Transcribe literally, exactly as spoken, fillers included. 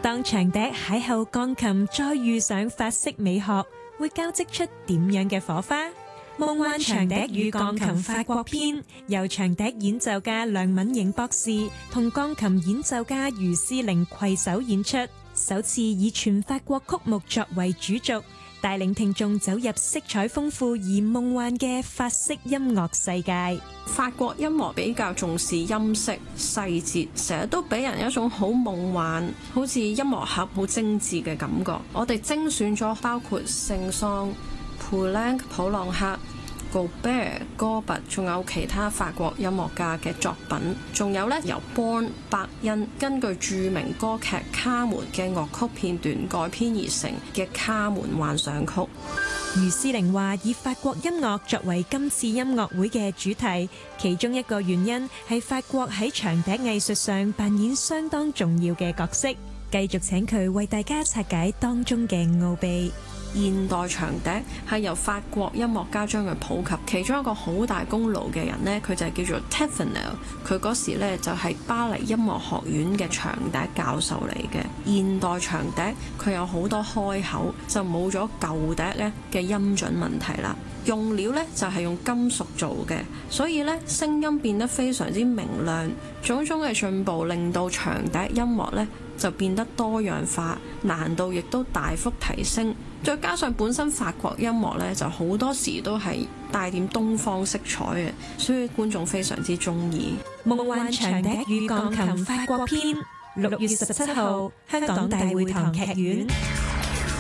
當長笛邂逅鋼琴，再遇上法式美學，會交織出點樣嘅火花？夢幻長笛與鋼琴法國篇，由長笛演奏家梁敏瑩博士同鋼琴演奏家余思玲攜手演出，首次以全法國曲目作為主軸，帶領聽眾走入色彩豐富而夢幻嘅法式音樂世界。 法國音樂比較重視音色細節，成日都俾人一種好夢幻，好似音樂盒好精緻嘅感覺。我哋精選咗包括聖桑、普朗普朗克、高貝爾、戈拔，仲有其他法國音樂家嘅作品，仲有咧由 Born 伯恩根據著名歌劇《卡門》嘅樂曲片段改編而成嘅《卡門幻想曲》。 余思玲話：以法國音樂作為今次音樂會嘅主題，其中一個原因係法國喺長笛藝術上扮演相當重要嘅角色。繼續請佢為大家拆解當中嘅奧秘。 現代長笛係由法國音樂家將佢普及，其中一個好大功勞嘅人呢，佢就係叫做 Thévenot， 佢嗰時呢就係巴黎音樂學院嘅長笛教授嚟嘅。現代長笛佢有好多開口，就冇咗舊笛呢嘅音準問題啦。用料呢就係用金屬做嘅，所以呢聲音變得非常之明亮。種種嘅進步令到長笛音樂呢就變得多樣化，難度亦都大幅提升。再加上本身法國音樂呢就好多時都係帶點東方色彩嘅，所以觀眾非常之鍾意。 夢幻長笛與鋼琴法國篇，六月十七號香港大會堂劇院。